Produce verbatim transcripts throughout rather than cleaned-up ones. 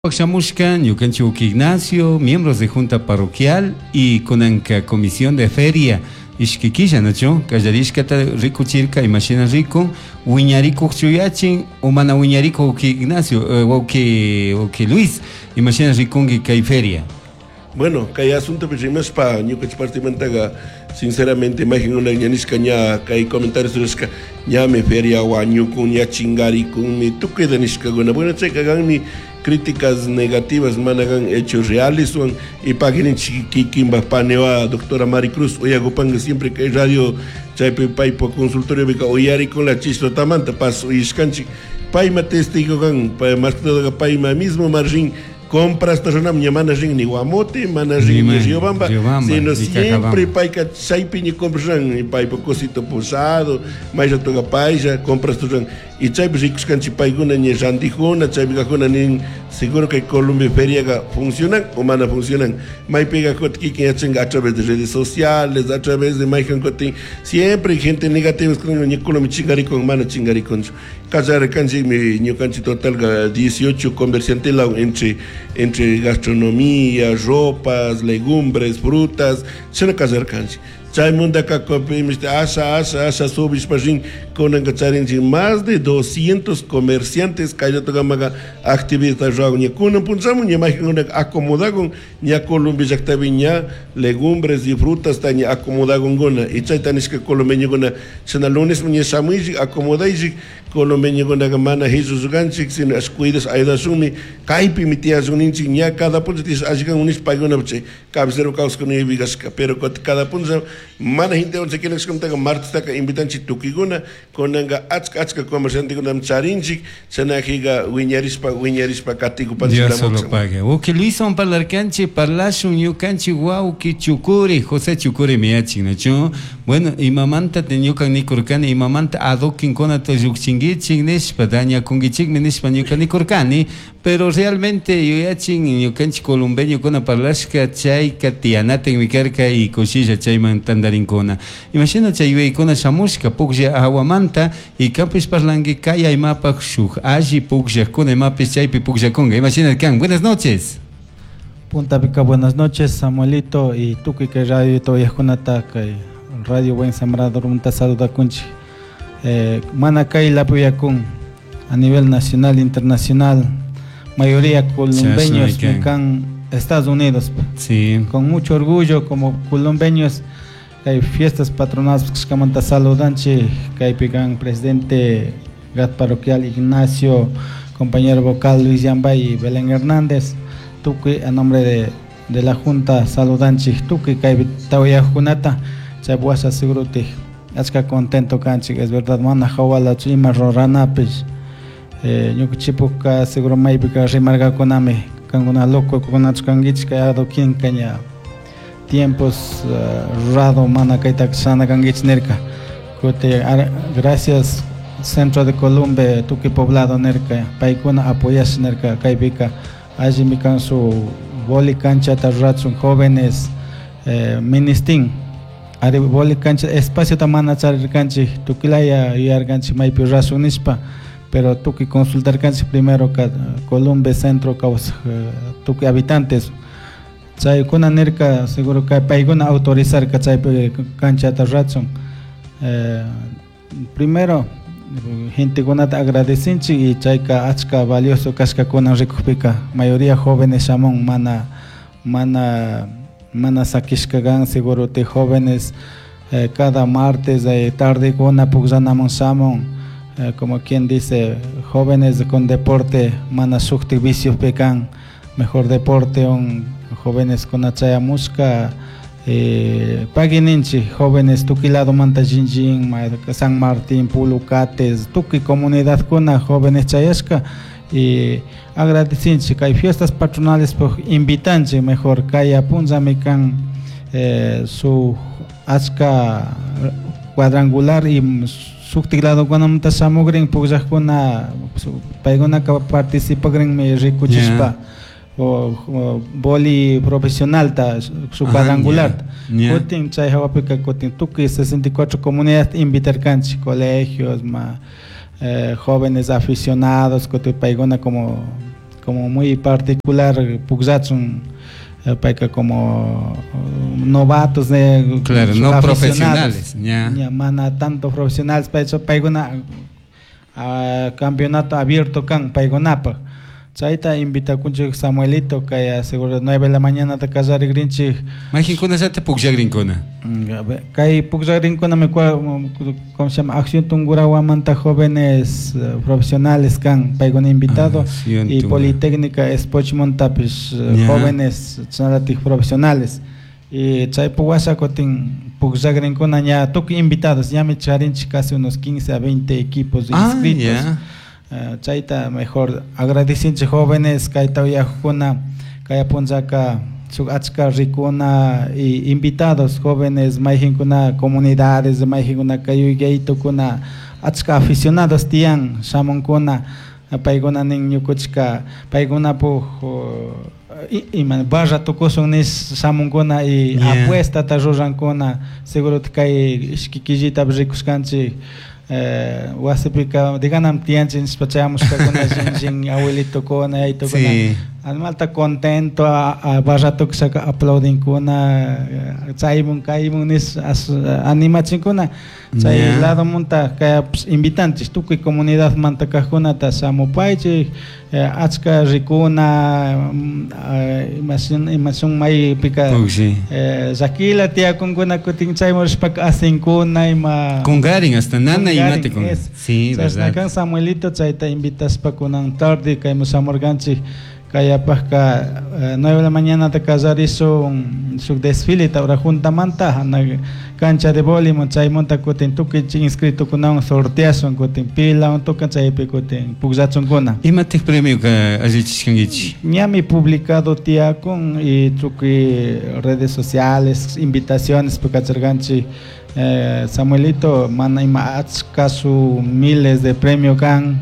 Paxamushka, Ñukanchuk Ignacio, miembros de Junta Parroquial y con la Comisión de Feria. Ishkikilla, ¿no? Callarishkata rico chirca y machina rico, Wiñarico Chuyachin, o mana Wiñarico que Ignacio, o que, o que Luis, y machina ricongi que hay feria. Bueno, que hay asunto pues más para Ñukanchik Partimentaga, sinceramente, imagino una ñanisca ña, que hay comentarios de que ña me feria o ñukun ña chingari con mi tu que danishka gona. Bueno, che que hagan ni críticas negativas, managan hechos reales son y paguen chiquimba paneva doctora Maricruz, oye agopanga siempre que hay radio chaipe pai po consultorio beca oyari con la chisto tamanta paso y iscanchi pai ma testigo gan pa más todo pai ma mismo margin compras tajana mi mana ring ni guamote mana ring ni riobamba sino siempre pai ka chaipe ni compran y pai po cosito posado mais toga pai já compras tajana y chaipe ricos canchi pai guna ni jandijona chaipe guna ni seguro que Colombia Feria funcionan o mana funcionan mai pega kotki que a través de redes sociales a través de mai koti siempre gente negativa con ni Colombia chingari con mana chingari con casar canchi mi ni canchi total dieciocho comerciantes entre entre gastronomía, ropas, legumbres, frutas, se casar canchi Chay munda ka kopi miste asa asa asa sobis pajin con engacharin más de doscientos comerciantes que ya toga maga actividades rago ni con punzamo ni más con acomodagon ni a Colombia ya está viña legumbres y frutas ta ni acomodagon gona y chay tanis que Colombia gona sena lunes ni samui acomodai Colombia gona gamana Jesus ganchik sin ascuidas aida sumi kaipi mitia zunin ni cada punto tis ajigan unis pagona che cabecero caos con ni vigas pero cada punto mana gente onde que nos conta martes ta invitan chitukiguna con anga achka achka comerciante con am charinchi sana higa wiñarispa wiñarispa katiku pan Dios solo pague o que Luis on parlar canche parlashun yo canche guau que chukuri José chukuri miachi nacho bueno y mamanta tenyo kan ni kurkani y mamanta adokin kona to jukchingi chignesh padanya kungichig menish panyo kan ni kurkani pero realmente yo yachin yo canche colombeño kona parlashka chay katianate mi kerka y cochilla chay man tandarincona. Imagina chay ve kona shamushka pukja aguamanta y campus parlangi kaya y mapa shuk aji pukja kona mapis chay pukja konga. Imagina kan. Buenas noches. Punta Pica, buenas noches, Samuelito y tú que radio to yahkunata que radio buen sembrador un saluda kunchi. Eh mana kai la puyakun a nivel nacional internacional mayoría colombeños que can Estados Unidos. Sí. Con mucho orgullo como colombeños hay fiestas patronales que camanta saludanchi que hay pican presidente Gat Parroquial Ignacio, compañero vocal Luis Yambay y Belén Hernández. Tú que a nombre de, de la Junta saludanchi tú que hay tawaya junata chabuasa seguruti aska contento canchi es verdad mana hawala chima rorana pues eh yo que chipuka seguro mai pica rimarga koname kanguna loco con achkangich que ha dado quien caña tiempos uh, rado mana kaita sana kangich nerka cote gracias Centro de Colombia tu que poblado nerka paikuna apoyas nerka kaibika allí mi canso boli cancha tarratsun jóvenes eh, ministin ari boli cancha espacio tamana char canchi tu que la ya yar canchi mai pirrasunispa pero tú que consultar canchi primero que Colombia Centro caus tú que habitantes chay kuna nerka seguro que paiguna autorizar que chay cancha tarratsun eh, primero gente con agradecinchi y chayka achka valioso kashka kuna recupika mayoría jóvenes shamon mana mana mana sakishkagan seguro te jóvenes eh, cada martes de tarde kuna pugzanamon shamon eh, como quien dice jóvenes con deporte mana sukti vicios pecan mejor deporte on jóvenes con achaya muska Eh, pagininchi jóvenes tuquilado manta jinjin San Martín Pulucates tuqui comunidad kuna jóvenes chayashka y agradecinchi que hay fiestas patronales por invitanchi mejor kaya punzami kan eh, su aska cuadrangular y suktilado kuna manta samugrin pugja kuna paiguna ka participa grin me rikuchispa yeah. O, o boli profesional ta su cuadrangular cotin chay hawapika cotin tuki sesenta y cuatro comunidades invitar canchi colegios ma eh, jóvenes aficionados cotin paigona como como muy particular, Puxatsun, paika como novatos de claro, no profesionales, ya. Ya, mana tanto profesionales, para eso paigona a campeonato abierto kan paigonapa. Chaita invita kunchi Samuelito que seguro nueve de la mañana te casar grinchi. Imagín kuna ya te pukja grincona. Kai pukja grincona me cómo se llama acción tungurawa manta jóvenes uh, profesionales kan paigona invitado ah, y Politécnica Spochmontapis uh, yeah. jóvenes sanatich profesionales. Y chay puwasa kotin pukja grincona ya toki invitados ya me charinchi casi unos quince a veinte equipos ah, inscritos. Yeah. Uh, chaita mejor agradeciendo jóvenes kaita yakuna kaya punzaka su achka rikuna y invitados jóvenes maijin comunidades maijin kuna kayu gaito kuna achka aficionados tian shamon kuna paiguna nin nyukuchka paiguna pu iman barra tokosonis shamon kuna y yeah. apuesta ta rojan kuna seguro kai shkikijita brikuskanchi Eh, wasipika diganam tianchen spachamos con jin abuelito con ahí to con animal está contento a, a barato que saca aplaudin con chaimun kaimun is animachin con chai lado monta kaya invitantes tu que comunidad manta kajuna ta samopaiche achka rikuna imasun imasun mai pika zakila tia con kuna kutin chaimos pak asin kuna ima con garing hasta nana y mate con sí verdad kan Samuelito chaita invitas pa kunan tarde kay mo samorganchi kaya pasca nueve de la mañana te casar hizo un su desfile ta ora junta manta na cancha de boli mo chay monta kutin tu que inscrito kuna un sorteazo kutin pila un to cancha pe kutin pugzatson kuna y mate premio ka ajichkangichi ñami publicado tia con y tu que redes sociales invitaciones pa kacharganchi eh, Samuelito mana ima caso miles de premio kan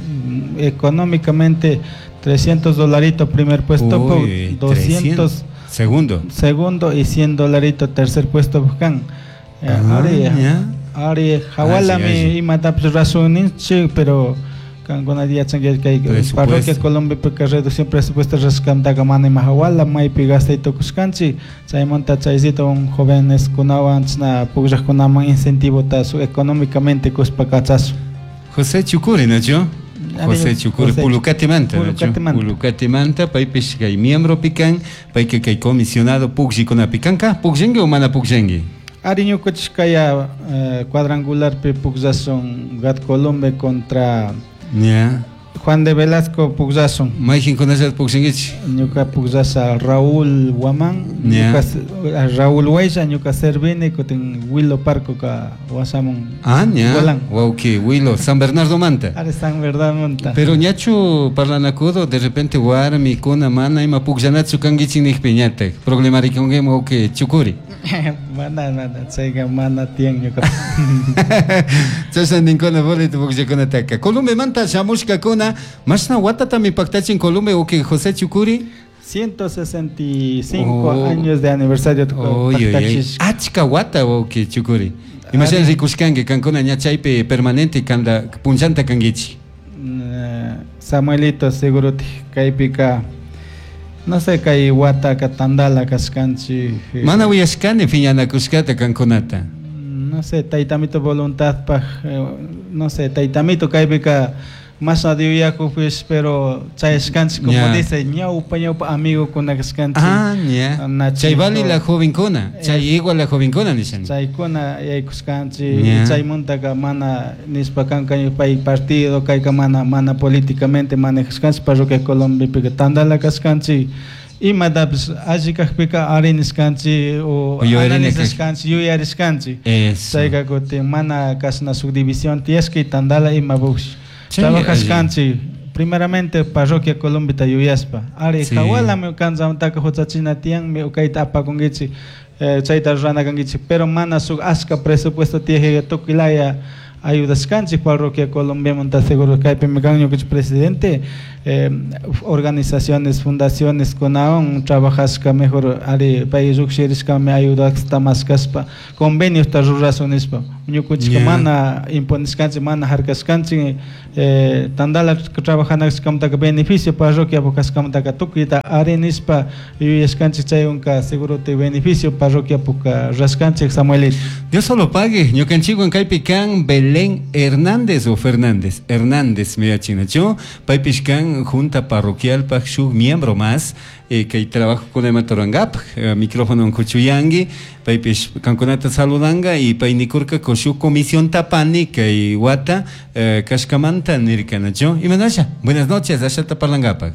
económicamente trescientos dolaritos primer puesto, Uy, doscientos segundo segundo y cien dolaritos tercer puesto buscan. Ari ari hawala mi imatap razonin pero kan gona dia changue que parroquia Colombia porque reducción presupuesto rescamta gamana y hawala mai pigaste to kuskanchi chay monta chayzito un jóvenes kunawans na pugra kunama incentivo ta económicamente kuspakachazo. José Chucuri, ¿no yo? José Chucuri, Pulucati Manta, Pulucati Manta, paipes que hay miembro pican, paike que hay comisionado Pugji con a picanca, Pugjengue o mana Pugjengue. Ariño Cochicaya cuadrangular pe Pugzason Gat Colombe contra yeah. Juan de Velasco Pugzason. Maijin con ese Pugjengue. Ñuka Pugzasa Raúl Guamán, yeah. Raúl Hueya, Ñuka Servine, Coten Willo Parco ka Wasamon. Ah, ya. Wow, que Willo, San Bernardo Manta. Are San Bernardo Manta. Pero ñacho parlanacudo de repente guarmi con mana y mapugjanatsu kangichi ni peñate. Problemari con game o que Chucuri. Mana mana, sega mana tien ñuka. Chasan ninkona vole tu pugjakona taka. Colombia Manta chamushka kona, masna watata mi pactachin Colombia o que José Chucuri. ciento sesenta y cinco oh. años de aniversario de Pactachis. Achka wata o que Chucuri. Imagínate rikuskange kankona ñachaipe permanente kanda punchanta kangichi. Samuelito seguro kaipika no sé kai wata katandala kaskanchi. Mana uyashkane fiñana kuskata kankonata. No sé taitamito voluntad pa no sé taitamito kaipika más adiós pues pero chayskanchi como yeah. dice ñau pa ñau pa amigo con la kaskanchi. Ah, ya. Yeah. Chay vali la jovencona, chay igual la jovencona dicen. Chay kona yay kaskanchi, chay monta ka mana nispakan kay pay partido kay ka mana mana políticamente mana kaskanchi parroquia Colombia porque tanda la kaskanchi. Y madabs ajikakpika ariniskanchi o ananiskanchi yuyariskanchi. Chay ka kote mana kasna subdivisión tieski tandala y mabush. Trabajas canchi, primeramente parroquia Colombia Tayuyaspa. Ari kawala me kanza untaka hochachina tiang me ukaita apa kongichi chaita rana kangichi pero mana su aska presupuesto tieje tokilaya ayudas canchi parroquia Colombia monta seguro que me ganyo que presidente eh, organizaciones fundaciones con aún trabajas que mejor ari país uxiris que me ayuda hasta más caspa convenios ta razones pa ñukuchi mana imponis canchi mana harkas canchi eh, tandala trabajando que beneficio parroquia porque que tukita arenispa y escanche chayunka seguro te beneficio parroquia porque rascanche Samuelito. Dios solo pague. Yo canchigo en Caipican Belén Hernández o Fernández Hernández mira chinacho Paipishcan junta parroquial pachu miembro más eh, que trabajo con el Matorangap eh, micrófono en Cuchuyangi Paipish Canconata Saludanga y Painikurka Koshu Comisión Tapani que Wata eh, Kashkamanta Nirkanacho y Manasha. Buenas noches, Asha Tapalangapag.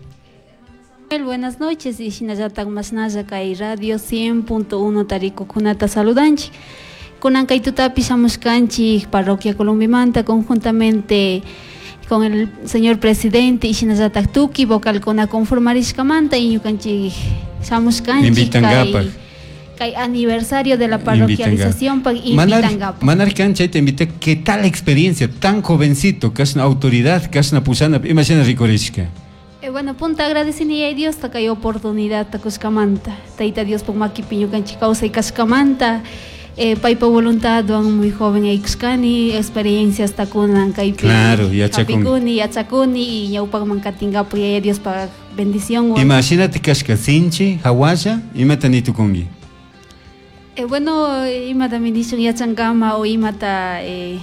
Buenas noches, y Shinayatag Masnaya Kai Radio cien punto uno Tariko Kunata Saludanchi. Kunan Kai Tutapi Samuskanchi, Parroquia Columbimanta, conjuntamente con el señor presidente Ishinayatag Tuki, vocal con la conformariscamanta y Yukanchi Samuskanchi. Kai, Kai aniversario de la parroquialización para Invitangapa. Manar Cancha te invité, ¿qué tal experiencia? Tan jovencito, que es una autoridad, que es una pusana, imagina Ricorishka. Eh, bueno, punta agradecida a Dios que hay oportunidad ta Cuscamanta. Taita Dios por maki piño canchi causa y Cascamanta. Eh, paipa voluntad don muy joven e Ixcani, experiencias ta kunan kaipi. Claro, y achakuni, achakuni y ñaupa mankatinga por a Dios para bendición. Imagínate Cascasinchi, Hawasha y Matanitu Kongi. Eh, bueno, imata ministro ya changama o imata eh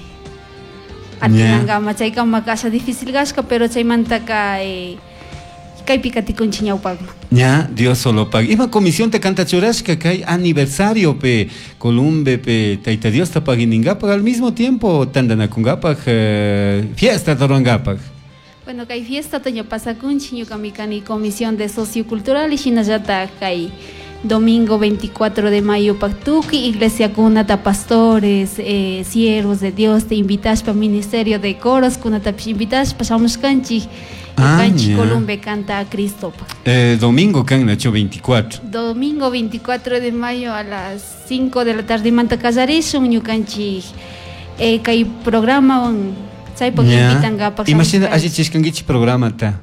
atinangama chaykama casa difícil gasca pero chaymantaka eh Kai picati con chiñaupagma. Ya, Dios solo paga. Iba comisión te canta churasca que hay aniversario pe Columbe pe taita Dios ta paginingapag al mismo tiempo tandanakungapag uh, fiesta torongapag. Bueno, que hay fiesta toño pasa con chiño kamikani comisión de sociocultural y chinayata kai domingo veinticuatro de mayo pactuki iglesia cunata pastores eh, siervos de Dios te invitas para ministerio de coros cunata invitas pasamos canchi. Ah, Canchi Columbe canta a Cristo. Eh, domingo can nacho veinticuatro. Domingo veinticuatro de mayo a las cinco de la tarde manta casarizo un canchi eh kai programa un sai porque invitan gapa. Imagina así chiscangichi programa ta.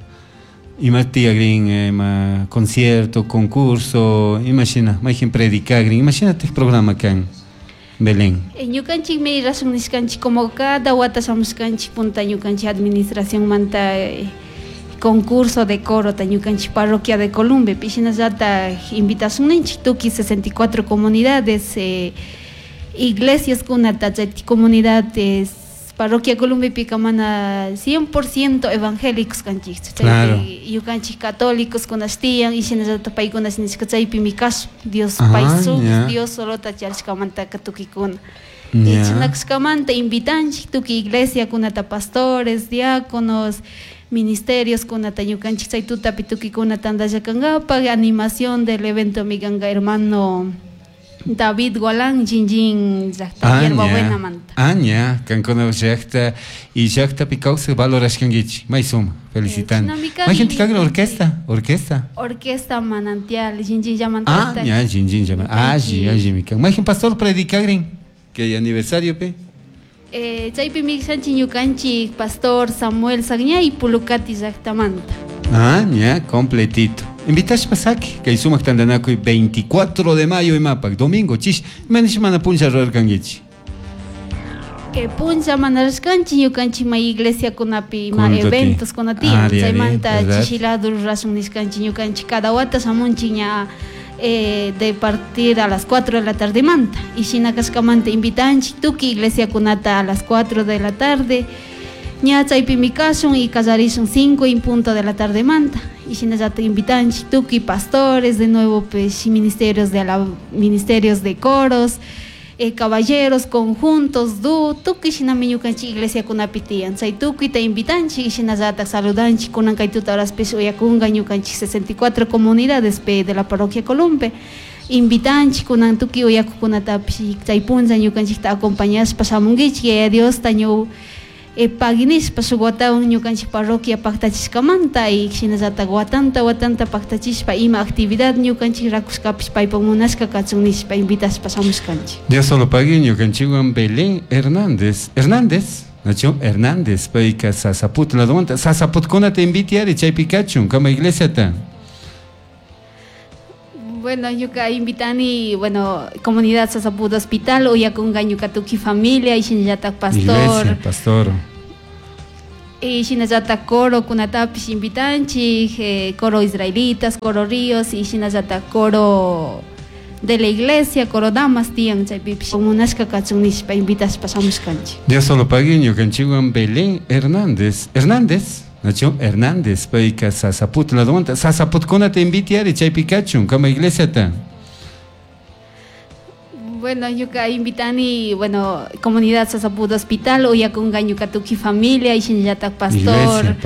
Imati agrin eh, ma concierto, concurso, imagina, imagina predicar agrin, imagínate el programa can. Belén. En Yucanchi me razón niscanchi como cada wata samuscanchi punta Yucanchi administración manta eh, concurso de coro ta Yucanchi parroquia de Columbe piscina data invitación en Chituki sesenta y cuatro comunidades eh, iglesias con una comunidades parroquia Columbe Picamana cien por ciento evangélicos canchi claro. Yucanchi católicos con astian y sin data pai con asnis kachay pimikas Dios paisu yeah. Dios solo ta chalskamanta katuki kun y chinaxkamanta invitanchi tuki iglesia con ata pastores diáconos ministerios con ata Yucanchi saituta pituki con atanda yakangapa animación del evento miganga hermano David Gualán, Jinjin, Zachta, hierba buena manta. Aña, Cancona Zachta y Zachta Picauce, Valoras Kangichi, Maisum, felicitando. Hay gente que haga orquesta, orquesta. Orquesta Manantial, Jinjin Yamanta. Ah, ya, Jinjin Yamanta. Ah, sí, ah, sí, mi can. Hay pastor predicagrin, que hay aniversario, pe. Eh, Chaypi Mixanchi Yucanchi, pastor Samuel Sagña y Pulucati Zachtamanta. Ah, ya, completito. Invitas pasaki, que sumak tandanaco veinticuatro de mayo en Mapac, domingo, chis, menos mana puncha rar kangichi. Que puncha manas canchi, yo canchi ma iglesia con api, ma eventos con ati, se manta chichilado razón nis canchi, yo canchi cada wata samunchiña eh, de partir a las cuatro de la tarde manta, y china cascamante invitanchi, tuki iglesia con ata a las cuatro de la tarde. Ña chaypi mi caso y casarizon cinco en punto de la tarde manta y si nos invitan tuki pastores de nuevo pues ministerios de la, ministerios de coros eh, caballeros conjuntos du tuki si na miñucanchi iglesia con apitian say tuki te invitanchi y si nos saludanchi con ancaituta horas pues uyacunga ñucanchi sesenta y cuatro comunidades pe de la parroquia Columbe invitanchi con antuki uyacucunata pues chaypunza ñucanchi ta acompañas pasamungichi que Dios taño e paginis pasugota un ñucanchi parroquia pactachiscamanta y xinazata guatanta guatanta pactachispa ima actividad ñucanchi rakuscapis paipa munasca katsunispa invitas pasamos canchi. Dios solo pague ñucanchi Juan Belén Hernández. Hernández, Nacho Hernández, paika sasaput la domanta. Sasaput kona te invitiare chay Pikachu, kama iglesia ta. Bueno, yuka invitani, bueno, comunidad Sasaput Hospital, o ya con Ganyukatuki familia, y Shinyatak Pastor. Iglesia, pastor. y shinallata coro kunatapis invitanchik, eh, coro israelitas, coro ríos y shinallata coro de la iglesia, coro damas tian chaypipis munashka kachunishpa invitas pasamushkanchik. Ya solo pagueño canchiguan Belén Hernández. Hernández. Nacho Hernández, paika Sasaput la donta. Sasaput kona te invitiare chay Pikachu, kama iglesia ta. Bueno, yo ka invitani, bueno, comunidad Sasaput Hospital, o ya con gaño katuki familia, y shinyatak pastor,